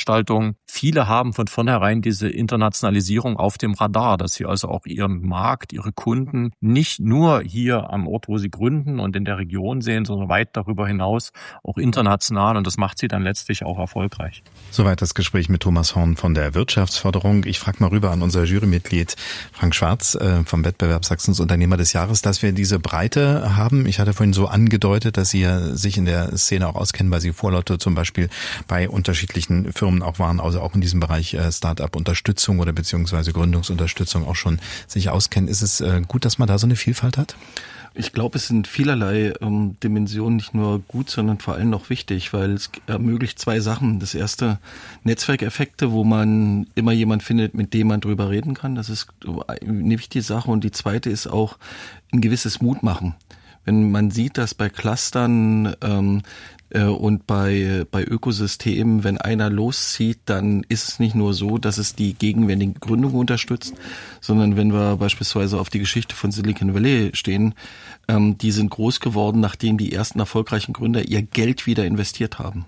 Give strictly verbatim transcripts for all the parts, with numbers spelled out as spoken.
Veranstaltung. Viele haben von vornherein diese Internationalisierung auf dem Radar, dass sie also auch ihren Markt, ihre Kunden nicht nur hier am Ort, wo sie gründen und in der Region sehen, sondern weit darüber hinaus auch international. Und das macht sie dann letztlich auch erfolgreich. Soweit das Gespräch mit Thomas Horn von der Wirtschaftsförderung. Ich frage mal rüber an unser Jurymitglied Frank Schwarz äh, vom Wettbewerb Sachsens Unternehmer des Jahres, dass wir diese Breite haben. Ich hatte vorhin so angedeutet, dass Sie ja sich in der Szene auch auskennen, weil Sie vor Lotto zum Beispiel bei unterschiedlichen Firmen auch waren, also auch in diesem Bereich äh, Start-up-Unterstützung oder beziehungsweise Gründungsunterstützung auch schon sich auskennen. Ist es äh, gut, dass man da so eine Vielfalt hat? Ich glaube, es sind vielerlei ähm, Dimensionen nicht nur gut, sondern vor allem auch wichtig, weil es ermöglicht zwei Sachen. Das erste, Netzwerkeffekte, wo man immer jemand findet, mit dem man drüber reden kann. Das ist eine wichtige Sache. Und die zweite ist auch ein gewisses Mutmachen. Wenn man sieht, dass bei Clustern ähm, äh, und bei bei Ökosystemen, wenn einer loszieht, dann ist es nicht nur so, dass es die gegenwärtige Gründung unterstützt, sondern wenn wir beispielsweise auf die Geschichte von Silicon Valley stehen, ähm, die sind groß geworden, nachdem die ersten erfolgreichen Gründer ihr Geld wieder investiert haben.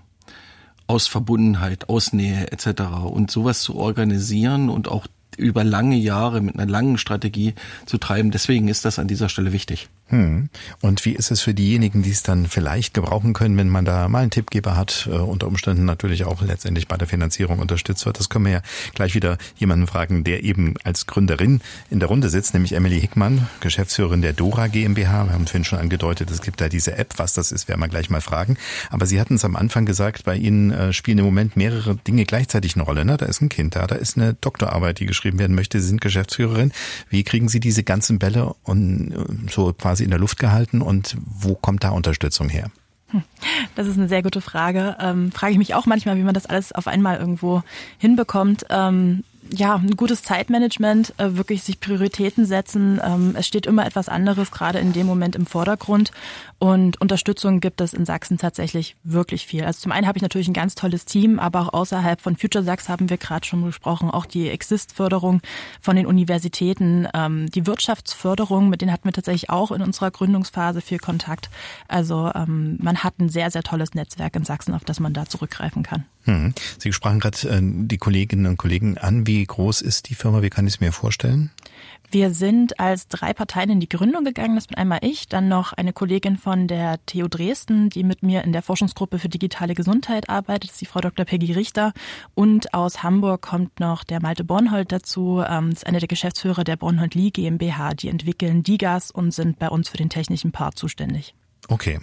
Aus Verbundenheit, aus Nähe et cetera. Und sowas zu organisieren und auch über lange Jahre mit einer langen Strategie zu treiben. Deswegen ist das an dieser Stelle wichtig. Hm. Und wie ist es für diejenigen, die es dann vielleicht gebrauchen können, wenn man da mal einen Tippgeber hat, äh, unter Umständen natürlich auch letztendlich bei der Finanzierung unterstützt wird? Das können wir ja gleich wieder jemanden fragen, der eben als Gründerin in der Runde sitzt, nämlich Emily Hickmann, Geschäftsführerin der Dora GmbH. Wir haben vorhin schon angedeutet, es gibt da diese App. Was das ist, werden wir gleich mal fragen. Aber Sie hatten es am Anfang gesagt, bei Ihnen äh, spielen im Moment mehrere Dinge gleichzeitig eine Rolle. Ne? Da ist ein Kind da, da ist eine Doktorarbeit, die geschrieben werden möchte. Sie sind Geschäftsführerin. Wie kriegen Sie diese ganzen Bälle und so quasi in der Luft gehalten und wo kommt da Unterstützung her? Das ist eine sehr gute Frage. Ähm, frage ich mich auch manchmal, wie man das alles auf einmal irgendwo hinbekommt. Ähm, ja, ein gutes Zeitmanagement, äh, wirklich sich Prioritäten setzen. Ähm, es steht immer etwas anderes, gerade in dem Moment im Vordergrund. Und Unterstützung gibt es in Sachsen tatsächlich wirklich viel. Also zum einen habe ich natürlich ein ganz tolles Team, aber auch außerhalb von Future Sachs haben wir gerade schon besprochen, auch die Exist-Förderung von den Universitäten, ähm, die Wirtschaftsförderung, mit denen hatten wir tatsächlich auch in unserer Gründungsphase viel Kontakt. Also ähm, man hat ein sehr, sehr tolles Netzwerk in Sachsen, auf das man da zurückgreifen kann. Hm. Sie sprachen gerade äh, die Kolleginnen und Kollegen an. Wie groß ist die Firma? Wie kann ich es mir vorstellen? Wir sind als drei Parteien in die Gründung gegangen. Das bin einmal ich, dann noch eine Kollegin von der T U Dresden, die mit mir in der Forschungsgruppe für digitale Gesundheit arbeitet. Das ist die Frau Doktor Peggy Richter. Und aus Hamburg kommt noch der Malte Bornhold dazu. Das ist einer der Geschäftsführer der Bornhold-Lee GmbH. Die entwickeln DIGAS und sind bei uns für den technischen Part zuständig. Okay.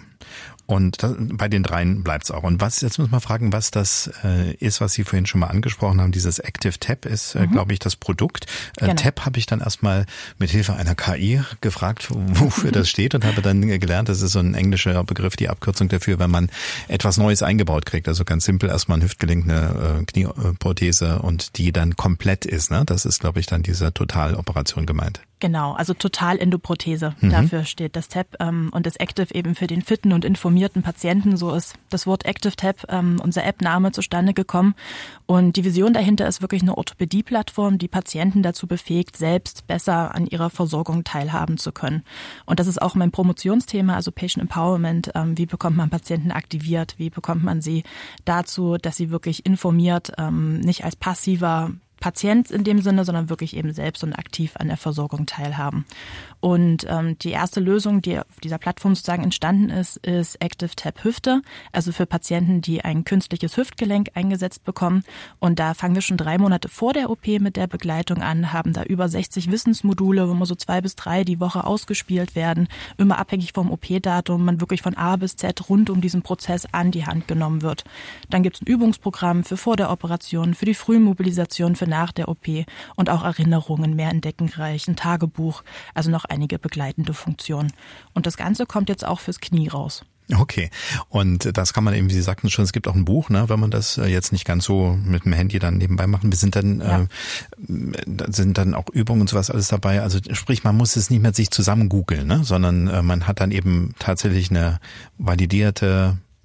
Und das, bei den dreien bleibt's auch. Und was, jetzt muss man fragen, was das äh, ist, was Sie vorhin schon mal angesprochen haben. Dieses Active Tab ist, äh, mhm. glaube ich, das Produkt. Äh, genau. Tab habe ich dann erstmal mit Hilfe einer K I gefragt, wofür das steht und habe dann gelernt, das ist so ein englischer Begriff, die Abkürzung dafür, wenn man etwas Neues eingebaut kriegt. Also ganz simpel erstmal ein Hüftgelenk, eine äh, Knieprothese und die dann komplett ist. Ne? Das ist, glaube ich, dann diese Totaloperation gemeint. Genau, also Totalendoprothese. Mhm. Dafür steht das Tab ähm, und das Active eben für den fitten und informierten Patienten. So ist das Wort Active Tab, ähm, unser App-Name, zustande gekommen. Und die Vision dahinter ist wirklich eine Orthopädie-Plattform, die Patienten dazu befähigt, selbst besser an ihrer Versorgung teilhaben zu können. Und das ist auch mein Promotionsthema, also Patient Empowerment. Ähm, wie bekommt man Patienten aktiviert? Wie bekommt man sie dazu, dass sie wirklich informiert, ähm, nicht als passiver Patient in dem Sinne, sondern wirklich eben selbst und aktiv an der Versorgung teilhaben. Und ähm, die erste Lösung, die auf dieser Plattform sozusagen entstanden ist, ist Active Tab Hüfte, also für Patienten, die ein künstliches Hüftgelenk eingesetzt bekommen. Und da fangen wir schon drei Monate vor der O P mit der Begleitung an, haben da über sechzig Wissensmodule, wo immer so zwei bis drei die Woche ausgespielt werden, immer abhängig vom O P-Datum, man wirklich von A bis Z rund um diesen Prozess an die Hand genommen wird. Dann gibt es ein Übungsprogramm für vor der Operation, für die Frühmobilisation, für nach der O P und auch Erinnerungen, mehr entdeckenreich, ein Tagebuch, also noch einige begleitende Funktionen. Und das Ganze kommt jetzt auch fürs Knie raus. Okay. Und das kann man eben, wie Sie sagten schon, es gibt auch ein Buch, ne, wenn man das jetzt nicht ganz so mit dem Handy dann nebenbei machen. Wir sind dann, ja. äh, sind dann auch Übungen und sowas alles dabei. Also sprich, man muss es nicht mehr sich zusammen googeln, ne, sondern äh, man hat dann eben tatsächlich eine validierte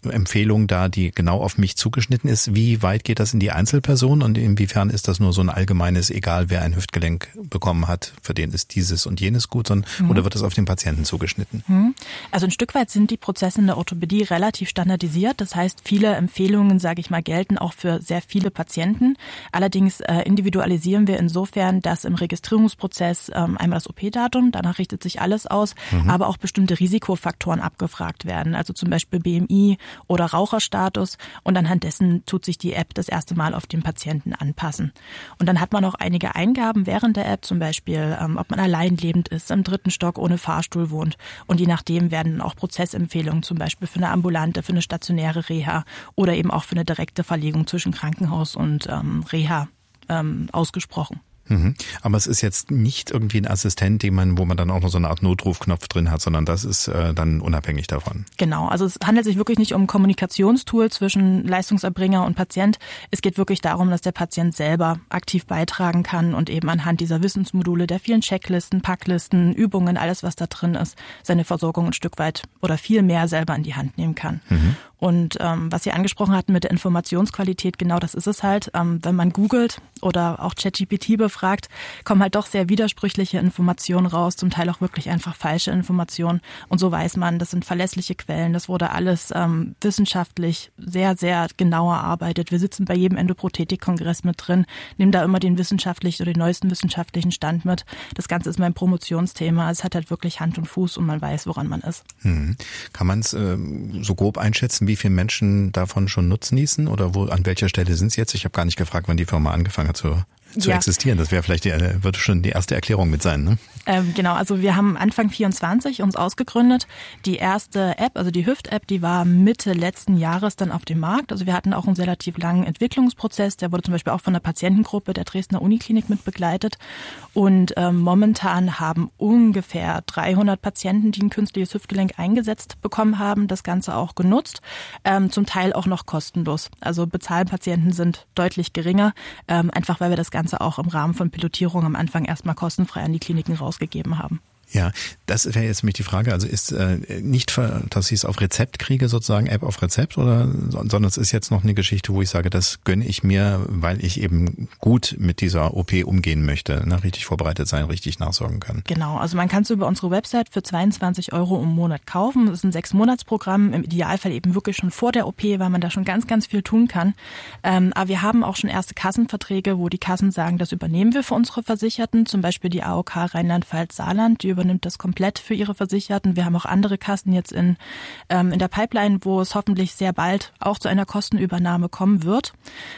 Empfehlung da, die genau auf mich zugeschnitten ist. Wie weit geht das in die Einzelperson und inwiefern ist das nur so ein allgemeines, egal wer ein Hüftgelenk bekommen hat, für den ist dieses und jenes gut, sondern, mhm. oder wird das auf den Patienten zugeschnitten? Mhm. Also ein Stück weit sind die Prozesse in der Orthopädie relativ standardisiert. Das heißt, viele Empfehlungen, sage ich mal, gelten auch für sehr viele Patienten. Allerdings äh, individualisieren wir insofern, dass im Registrierungsprozess ähm, einmal das O P-Datum, danach richtet sich alles aus, mhm. aber auch bestimmte Risikofaktoren abgefragt werden. Also zum Beispiel B M I oder Raucherstatus. Und anhand dessen tut sich die App das erste Mal auf den Patienten anpassen. Und dann hat man auch einige Eingaben während der App, zum Beispiel, ähm, ob man allein lebend ist, im dritten Stock ohne Fahrstuhl wohnt. Und je nachdem werden auch Prozessempfehlungen, zum Beispiel für eine ambulante, für eine stationäre Reha oder eben auch für eine direkte Verlegung zwischen Krankenhaus und ähm, Reha ähm, ausgesprochen. Mhm. Aber es ist jetzt nicht irgendwie ein Assistent, den man, wo man dann auch noch so eine Art Notrufknopf drin hat, sondern das ist äh, dann unabhängig davon. Genau, also es handelt sich wirklich nicht um ein Kommunikationstool zwischen Leistungserbringer und Patient. Es geht wirklich darum, dass der Patient selber aktiv beitragen kann und eben anhand dieser Wissensmodule, der vielen Checklisten, Packlisten, Übungen, alles was da drin ist, seine Versorgung ein Stück weit oder viel mehr selber in die Hand nehmen kann. Mhm. Und ähm, was Sie angesprochen hatten mit der Informationsqualität, genau das ist es halt. Ähm, wenn man googelt oder auch ChatGPT befragt, kommen halt doch sehr widersprüchliche Informationen raus, zum Teil auch wirklich einfach falsche Informationen. Und so weiß man, das sind verlässliche Quellen, das wurde alles ähm, wissenschaftlich sehr, sehr genau erarbeitet. Wir sitzen bei jedem Endoprothetik-Kongress mit drin, nehmen da immer den wissenschaftlichen oder den neuesten wissenschaftlichen Stand mit. Das Ganze ist mein Promotionsthema. Es hat halt wirklich Hand und Fuß und man weiß, woran man ist. Hm. Kann man es äh, so grob einschätzen, wie viele Menschen davon schon Nutzen ließen oder wo, an welcher Stelle sind es jetzt? Ich habe gar nicht gefragt, wann die Firma angefangen hat zu, zu ja. existieren. Das wäre vielleicht die, würde schon die erste Erklärung mit sein, ne? Ähm, genau, also wir haben Anfang vierundzwanzig uns ausgegründet. Die erste App, also die Hüft-App, die war Mitte letzten Jahres dann auf dem Markt. Also wir hatten auch einen relativ langen Entwicklungsprozess. Der wurde zum Beispiel auch von der Patientengruppe der Dresdner Uniklinik mit begleitet. Und ähm, momentan haben ungefähr dreihundert Patienten, die ein künstliches Hüftgelenk eingesetzt bekommen haben, das Ganze auch genutzt. Ähm, zum Teil auch noch kostenlos. Also Bezahlpatienten sind deutlich geringer, ähm, einfach weil wir das Ganze auch im Rahmen von Pilotierung am Anfang erstmal kostenfrei an die Kliniken rausgegeben haben. Ja, das wäre jetzt nämlich die Frage. Also ist äh, nicht, dass ich es auf Rezept kriege, sozusagen App auf Rezept, oder sondern es ist jetzt noch eine Geschichte, wo ich sage, das gönne ich mir, weil ich eben gut mit dieser O P umgehen möchte, ne? Richtig vorbereitet sein, richtig nachsorgen kann. Genau, also man kann es über unsere Website für zweiundzwanzig Euro im Monat kaufen. Das ist ein Sechs-Monats-Programm, im Idealfall eben wirklich schon vor der O P, weil man da schon ganz, ganz viel tun kann. Ähm, aber wir haben auch schon erste Kassenverträge, wo die Kassen sagen, das übernehmen wir für unsere Versicherten, zum Beispiel die A O K Rheinland-Pfalz-Saarland, die übernimmt das komplett für ihre Versicherten. Wir haben auch andere Kassen jetzt in, ähm, in der Pipeline, wo es hoffentlich sehr bald auch zu einer Kostenübernahme kommen wird.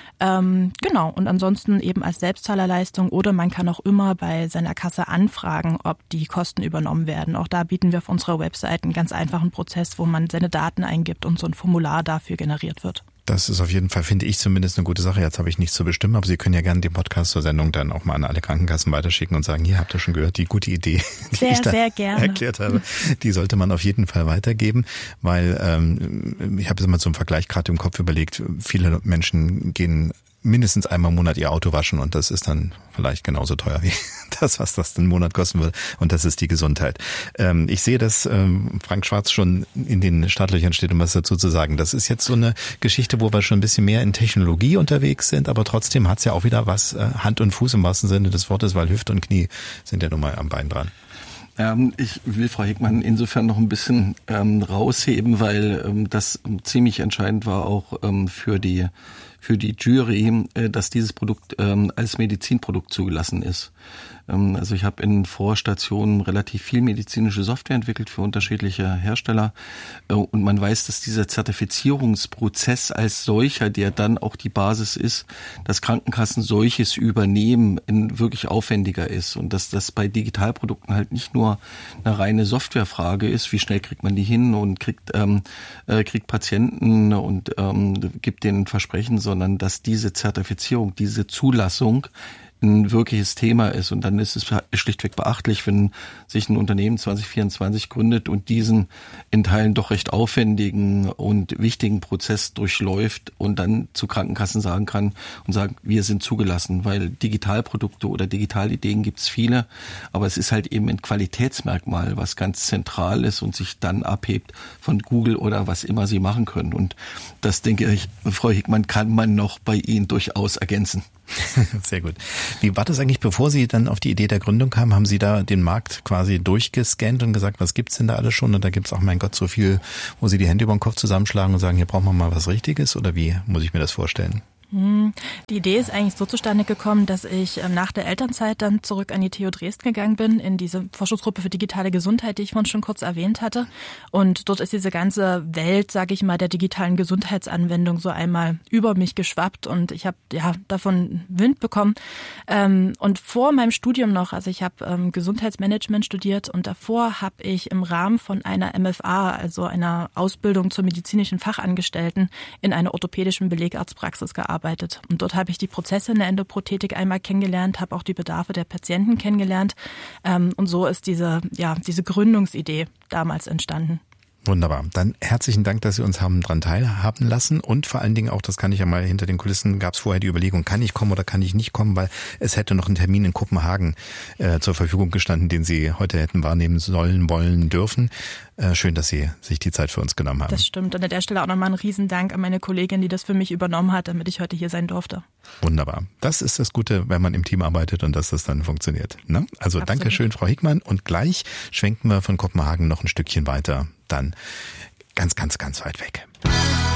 Ähm, genau, und ansonsten eben als Selbstzahlerleistung oder man kann auch immer bei seiner Kasse anfragen, ob die Kosten übernommen werden. Auch da bieten wir auf unserer Website einen ganz einfachen Prozess, wo man seine Daten eingibt und so ein Formular dafür generiert wird. Das ist auf jeden Fall, finde ich zumindest, eine gute Sache. Jetzt habe ich nichts zu bestimmen, aber Sie können ja gerne den Podcast zur Sendung dann auch mal an alle Krankenkassen weiterschicken und sagen, hier habt ihr schon gehört, die gute Idee, die sehr, ich da sehr gerne erklärt habe, die sollte man auf jeden Fall weitergeben, weil ähm, ich habe jetzt mal zum Vergleich gerade im Kopf überlegt, viele Menschen gehen mindestens einmal im Monat ihr Auto waschen und das ist dann vielleicht genauso teuer wie das, was das den Monat kosten würde, und das ist die Gesundheit. Ähm, ich sehe, dass ähm, Frank Schwarz schon in den Startlöchern steht, um was dazu zu sagen. Das ist jetzt so eine Geschichte, wo wir schon ein bisschen mehr in Technologie unterwegs sind, aber trotzdem hat es ja auch wieder was äh, Hand und Fuß im wahrsten Sinne des Wortes, weil Hüfte und Knie sind ja nun mal am Bein dran. Ähm, ich will Frau Heckmann insofern noch ein bisschen ähm, rausheben, weil ähm, das ziemlich entscheidend war auch ähm, für die für die Jury, äh, dass dieses Produkt ähm, als Medizinprodukt zugelassen ist. Ähm, also ich habe in Vorstationen relativ viel medizinische Software entwickelt für unterschiedliche Hersteller äh, und man weiß, dass dieser Zertifizierungsprozess als solcher, der dann auch die Basis ist, dass Krankenkassen solches übernehmen, in wirklich aufwendiger ist und dass das bei Digitalprodukten halt nicht nur eine reine Softwarefrage ist, wie schnell kriegt man die hin und kriegt ähm, äh, kriegt Patienten und ähm, gibt denen Versprechen, sondern dass diese Zertifizierung, diese Zulassung ein wirkliches Thema ist. Und dann ist es schlichtweg beachtlich, wenn sich ein Unternehmen zwanzig vierundzwanzig gründet und diesen in Teilen doch recht aufwendigen und wichtigen Prozess durchläuft und dann zu Krankenkassen sagen kann und sagen, wir sind zugelassen, weil Digitalprodukte oder Digitalideen gibt es viele, aber es ist halt eben ein Qualitätsmerkmal, was ganz zentral ist und sich dann abhebt von Google oder was immer sie machen können. Und das, denke ich, Frau Hickmann, kann man noch bei Ihnen durchaus ergänzen. Sehr gut. Wie war das eigentlich, bevor Sie dann auf die Idee der Gründung kamen? Haben Sie da den Markt quasi durchgescannt und gesagt, was gibt's denn da alles schon? Und da gibt's auch, mein Gott, so viel, wo Sie die Hände über den Kopf zusammenschlagen und sagen, hier brauchen wir mal was Richtiges? Oder wie muss ich mir das vorstellen? Die Idee ist eigentlich so zustande gekommen, dass ich nach der Elternzeit dann zurück an die T U Dresden gegangen bin, in diese Forschungsgruppe für digitale Gesundheit, die ich vorhin schon kurz erwähnt hatte. Und dort ist diese ganze Welt, sage ich mal, der digitalen Gesundheitsanwendung so einmal über mich geschwappt und ich habe ja davon Wind bekommen. Und vor meinem Studium noch, also ich habe Gesundheitsmanagement studiert und davor habe ich im Rahmen von einer M F A, also einer Ausbildung zur medizinischen Fachangestellten, in einer orthopädischen Belegarztpraxis gearbeitet. Und dort habe ich die Prozesse in der Endoprothetik einmal kennengelernt, habe auch die Bedarfe der Patienten kennengelernt. Und so ist diese, ja, diese Gründungsidee damals entstanden. Wunderbar. Dann herzlichen Dank, dass Sie uns haben dran teilhaben lassen und vor allen Dingen auch, das kann ich ja mal hinter den Kulissen, gab es vorher die Überlegung, kann ich kommen oder kann ich nicht kommen, weil es hätte noch ein Termin in Kopenhagen äh, zur Verfügung gestanden, den Sie heute hätten wahrnehmen sollen, wollen, dürfen. Äh, schön, dass Sie sich die Zeit für uns genommen haben. Das stimmt. Und an der Stelle auch nochmal einen Riesendank an meine Kollegin, die das für mich übernommen hat, damit ich heute hier sein durfte. Wunderbar. Das ist das Gute, wenn man im Team arbeitet und dass das dann funktioniert. Ne? Also Absolut. Dankeschön, Frau Hickmann. Und gleich schwenken wir von Kopenhagen noch ein Stückchen weiter. Dann ganz, ganz, ganz weit weg.